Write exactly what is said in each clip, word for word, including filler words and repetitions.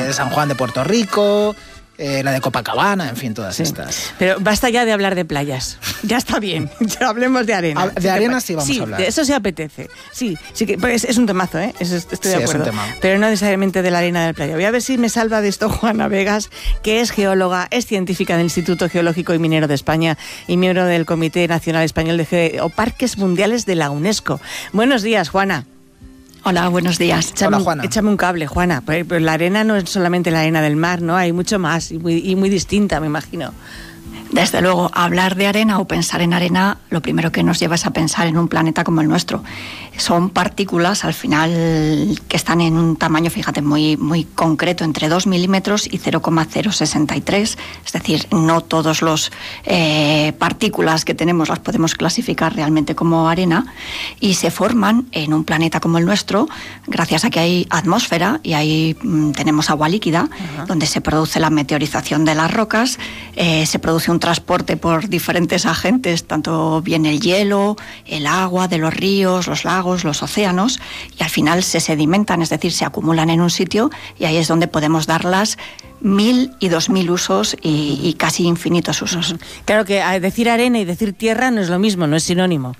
de San Juan de Puerto Rico, eh, la de Copacabana, en fin, todas sí. estas. Pero basta ya de hablar de playas. Ya está bien. Ya hablemos de arena. De si arena sí vamos sí, a hablar. De eso sí apetece. Sí, sí que pues es un temazo, ¿eh? Eso estoy sí, de acuerdo. Es un tema. Pero no necesariamente de la arena de la playa. Voy a ver si me salva de esto Juana Vegas, que es geóloga, es científica del Instituto Geológico y Minero de España y miembro del Comité Nacional Español de Geoparques Mundiales de la UNESCO. Buenos días, Juana. Hola, buenos días. Échame, Hola, Juana. Échame un cable, Juana. Pero la arena no es solamente la arena del mar, ¿no? Hay mucho más y muy, y muy distinta, me imagino. Desde luego, hablar de arena o pensar en arena, lo primero que nos lleva es a pensar en un planeta como el nuestro. Son partículas, al final, que están en un tamaño, fíjate, muy, muy concreto, entre dos milímetros y cero coma cero sesenta y tres. Es decir, no todas las eh, partículas que tenemos las podemos clasificar realmente como arena, y se forman en un planeta como el nuestro gracias a que hay atmósfera y ahí mm, tenemos agua líquida, uh-huh. donde se produce la meteorización de las rocas, eh, se produce un transporte por diferentes agentes, tanto bien el hielo, el agua de los ríos, los lagos, los océanos, y al final se sedimentan, es decir, se acumulan en un sitio, y ahí es donde podemos darlas mil y dos mil usos y, y casi infinitos usos. Claro que decir arena y decir tierra no es lo mismo, no es sinónimo.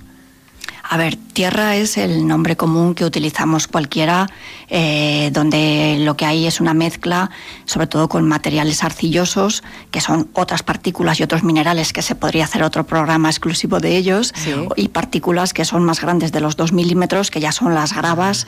A ver, tierra es el nombre común que utilizamos cualquiera, eh, donde lo que hay es una mezcla, sobre todo con materiales arcillosos, que son otras partículas y otros minerales, que se podría hacer otro programa exclusivo de ellos, sí. y partículas que son más grandes de los dos milímetros, que ya son las gravas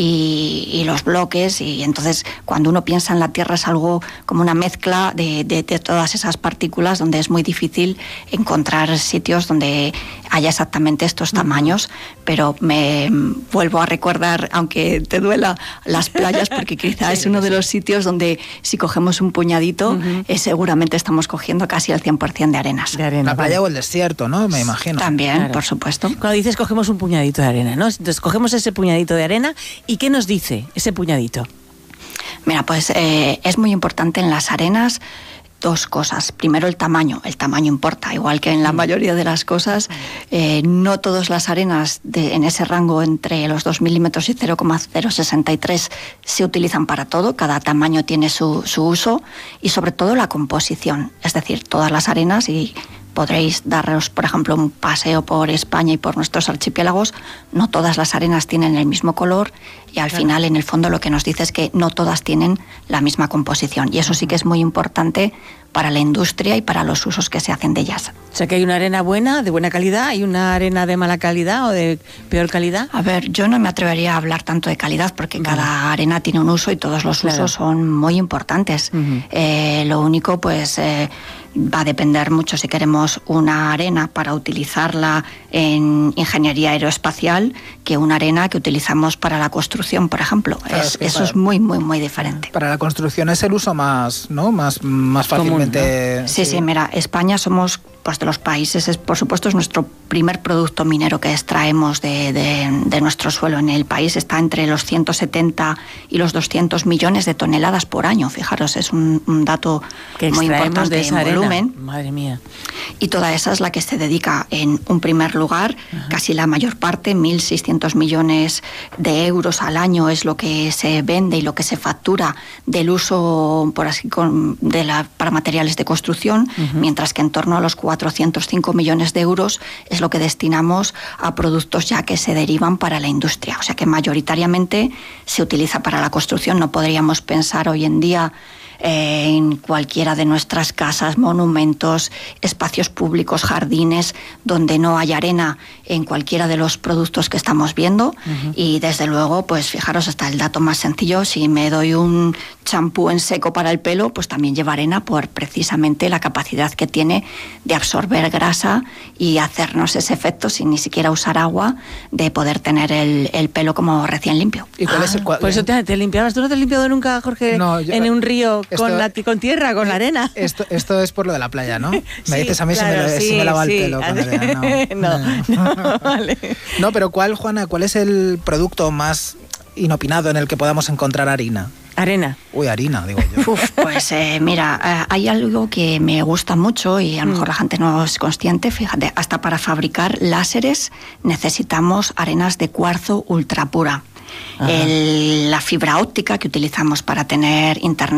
y, y los bloques, y entonces cuando uno piensa en la tierra es algo como una mezcla de, de, de todas esas partículas, donde es muy difícil encontrar sitios donde haya exactamente estos tamaños. Pero me vuelvo a recordar, aunque te duela, las playas, porque quizá sí, es uno de los sitios donde si cogemos un puñadito, uh-huh. eh, seguramente estamos cogiendo casi el cien por ciento de arenas. De arena, la playa vale. O el desierto, ¿no? Me imagino. También, claro. por supuesto. Cuando dices cogemos un puñadito de arena, ¿no? Entonces cogemos ese puñadito de arena, ¿y qué nos dice ese puñadito? Mira, pues eh, es muy importante en las arenas dos cosas. Primero, el tamaño. El tamaño importa, igual que en la mayoría de las cosas. Eh, no todas las arenas de, en ese rango entre los dos milímetros y cero coma cero sesenta y tres se utilizan para todo. Cada tamaño tiene su, su uso, y sobre todo la composición. Es decir, todas las arenas, y podréis daros, por ejemplo, un paseo por España y por nuestros archipiélagos, no todas las arenas tienen el mismo color, y al claro. final, en el fondo, lo que nos dice es que no todas tienen la misma composición, y eso sí que es muy importante para la industria y para los usos que se hacen de ellas. O sea, que hay una arena buena, de buena calidad, y una arena de mala calidad o de peor calidad. A ver, yo no me atrevería a hablar tanto de calidad, porque vale. cada arena tiene un uso y todos los claro. usos son muy importantes. Uh-huh. Eh, lo único, pues... Eh, va a depender mucho si queremos una arena para utilizarla en ingeniería aeroespacial que una arena que utilizamos para la construcción, por ejemplo. Claro, es, es eso para, es muy, muy, muy diferente. Para la construcción es el uso más, ¿no? Más, más fácilmente... Común, ¿no? Sí, sí, sí, mira, España somos... pues de los países, es, por supuesto, es nuestro primer producto minero que extraemos de, de, de nuestro suelo. En el país está entre los ciento setenta y los doscientos millones de toneladas por año. Fijaros, es un, un dato que muy importante de esa en volumen. Madre mía. Y toda esa es la que se dedica en un primer lugar, ajá. casi la mayor parte, mil seiscientos millones de euros al año es lo que se vende y lo que se factura del uso por así con, de la, para materiales de construcción, uh-huh. mientras que en torno a los cuatrocientos cinco millones de euros es lo que destinamos a productos ya que se derivan para la industria. O sea que mayoritariamente se utiliza para la construcción. No podríamos pensar hoy en día eh, en cualquiera de nuestras casas, monumentos, espacios públicos, jardines, donde no hay arena en cualquiera de los productos que estamos viendo. Uh-huh. Y desde luego, pues fijaros, hasta el dato más sencillo, si me doy un champú en seco para el pelo, pues también lleva arena por precisamente la capacidad que tiene de absorber grasa y hacernos ese efecto sin ni siquiera usar agua, de poder tener el, el pelo como recién limpio. ¿Y cuál ah, es el cual... Por eso te, te limpiabas. ¿Tú no te has limpiado nunca, Jorge, no, yo, en un río esto, con, la, con tierra, con la arena? Esto, esto es por lo de la playa, ¿no? Me sí, dices a mí claro, si, me, sí, si me lava sí. el pelo con arena. No, no, no, no, vale. No, pero ¿cuál, Juana, cuál es el producto más inopinado en el que podamos encontrar harina? Arena. Uy, harina, digo yo. Uf, pues eh, mira, eh, hay algo que me gusta mucho y a lo mejor mm. la gente no es consciente. Fíjate, hasta para fabricar láseres necesitamos arenas de cuarzo ultra pura. El, la fibra óptica que utilizamos para tener internet